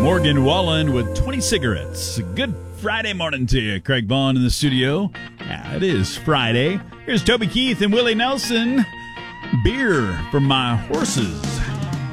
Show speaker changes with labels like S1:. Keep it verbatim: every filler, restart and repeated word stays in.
S1: Morgan Wallen with twenty cigarettes. Good Friday morning to you. Craig Vaughn in the studio. Yeah, it is Friday. Here's Toby Keith and Willie Nelson. Beer for my horses.